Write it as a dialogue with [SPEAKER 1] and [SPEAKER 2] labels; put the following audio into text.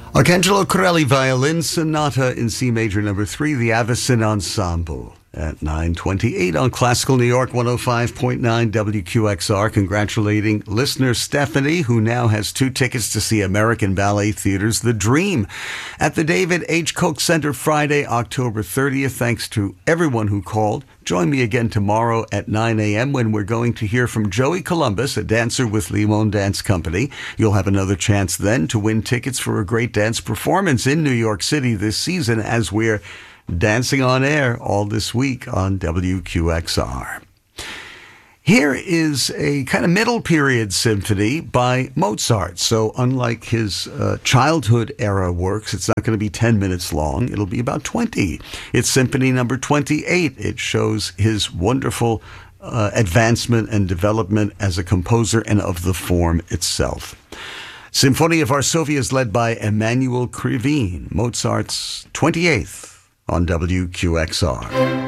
[SPEAKER 1] Arcangelo Corelli Violin Sonata in C Major number 3, the Avicen Ensemble at 9:28 on Classical New York 105.9 WQXR. Congratulating listener Stephanie, who now has 2 tickets to see American Ballet Theater's The Dream at the David H. Koch Center Friday, October 30th. Thanks to everyone who called. Join me again tomorrow at 9 a.m. when we're going to hear from Joey Columbus, a dancer with Limon Dance Company. You'll have another chance then to win tickets for a great dance performance in New York City this season as we're dancing on air all this week on WQXR. Here is a kind of middle period symphony by Mozart. So unlike his childhood era works, it's not going to be 10 minutes long. It'll be about 20. It's Symphony number 28. It shows his wonderful advancement and development as a composer and of the form itself. Symphony of Varsovia is led by Emanuel Krivine, Mozart's 28th on WQXR.